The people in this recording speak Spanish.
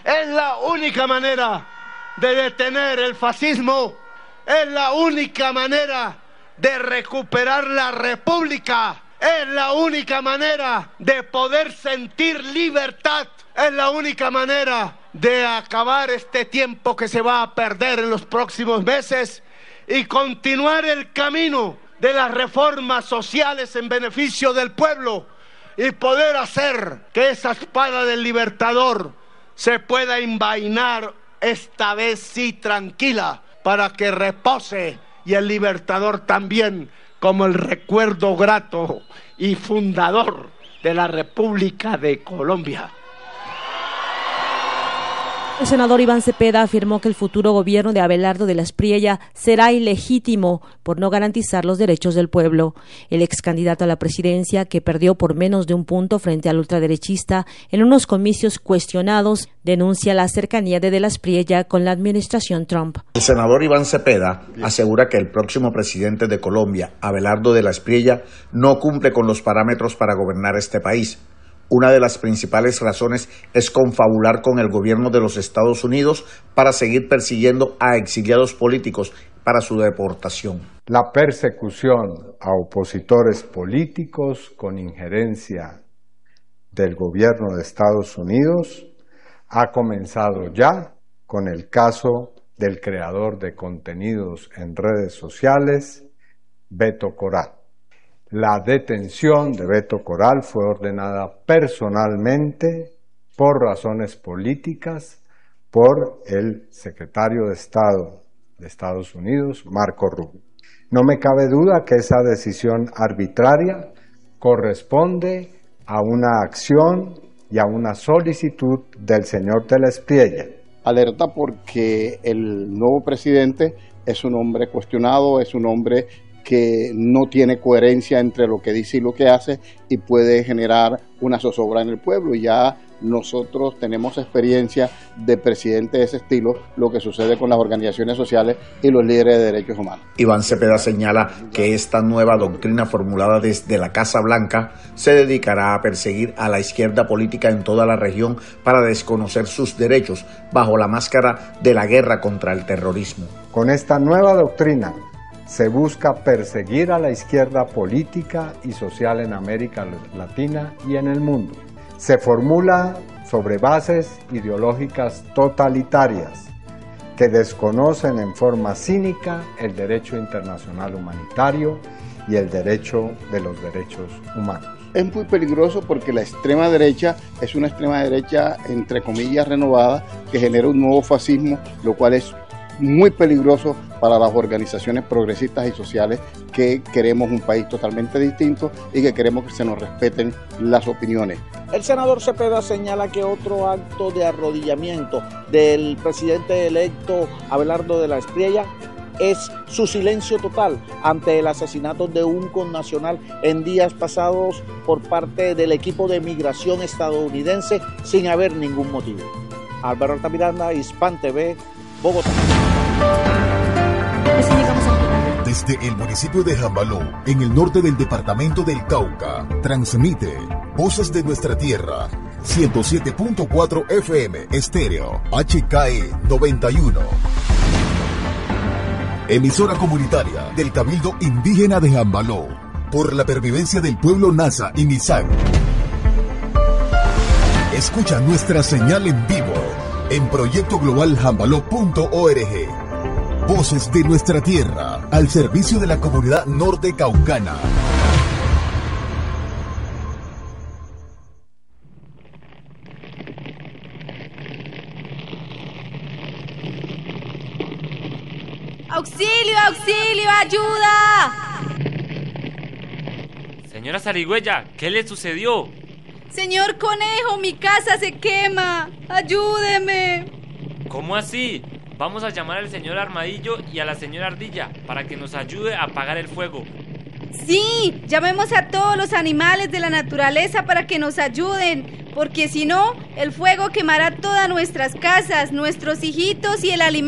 Es la única manera de detener el fascismo, es la única manera de recuperar la república, es la única manera de poder sentir libertad, es la única manera de acabar este tiempo que se va a perder en los próximos meses y continuar el camino de las reformas sociales en beneficio del pueblo y poder hacer que esa espada del libertador se pueda envainar esta vez sí tranquila, para que repose y el libertador también como el recuerdo grato y fundador de la República de Colombia. El senador Iván Cepeda afirmó que el futuro gobierno de Abelardo de la Espriella será ilegítimo por no garantizar los derechos del pueblo. El ex candidato a la presidencia, que perdió por menos de un punto frente al ultraderechista en unos comicios cuestionados, denuncia la cercanía de la Espriella con la administración Trump. El senador Iván Cepeda asegura que el próximo presidente de Colombia, Abelardo de la Espriella, no cumple con los parámetros para gobernar este país. Una de las principales razones es confabular con el gobierno de los Estados Unidos para seguir persiguiendo a exiliados políticos para su deportación. La persecución a opositores políticos con injerencia del gobierno de Estados Unidos ha comenzado ya con el caso del creador de contenidos en redes sociales, Beto Coral. La detención de Beto Coral fue ordenada personalmente por razones políticas por el secretario de Estado de Estados Unidos, Marco Rubio. No me cabe duda que esa decisión arbitraria corresponde a una acción y a una solicitud del señor de la Espriella. Alerta porque el nuevo presidente es un hombre cuestionado, es un hombre que no tiene coherencia entre lo que dice y lo que hace y puede generar una zozobra en el pueblo. Y ya nosotros tenemos experiencia de presidente de ese estilo, lo que sucede con las organizaciones sociales y los líderes de derechos humanos. Iván Cepeda señala que esta nueva doctrina formulada desde la Casa Blanca se dedicará a perseguir a la izquierda política en toda la región para desconocer sus derechos bajo la máscara de la guerra contra el terrorismo. Con esta nueva doctrina se busca perseguir a la izquierda política y social en América Latina y en el mundo. Se formula sobre bases ideológicas totalitarias que desconocen en forma cínica el derecho internacional humanitario y el derecho de los derechos humanos. Es muy peligroso porque la extrema derecha es una extrema derecha, entre comillas, renovada, que genera un nuevo fascismo, lo cual es muy peligroso para las organizaciones progresistas y sociales que queremos un país totalmente distinto y que queremos que se nos respeten las opiniones. El senador Cepeda señala que otro acto de arrodillamiento del presidente electo Abelardo de la Espriella es su silencio total ante el asesinato de un connacional en días pasados por parte del equipo de migración estadounidense sin haber ningún motivo. Álvaro Altamiranda, Hispan TV, Bogotá. Desde el municipio de Jambaló, en el norte del departamento del Cauca, transmite Voces de Nuestra Tierra, 107.4 FM estéreo, HKE 91. Emisora comunitaria del Cabildo Indígena de Jambaló, por la pervivencia del pueblo Nasa y Misak. Escucha nuestra señal en vivo en proyectoglobaljambaló.org. Voces de Nuestra Tierra, al servicio de la comunidad norte caucana. ¡Auxilio, auxilio, ayuda! Señora Zarigüeya, ¿qué le sucedió? Señor Conejo, mi casa se quema. ¡Ayúdeme! ¿Cómo así? Vamos a llamar al señor Armadillo y a la señora Ardilla para que nos ayude a apagar el fuego. Sí, llamemos a todos los animales de la naturaleza para que nos ayuden, porque si no, el fuego quemará todas nuestras casas, nuestros hijitos y el alimento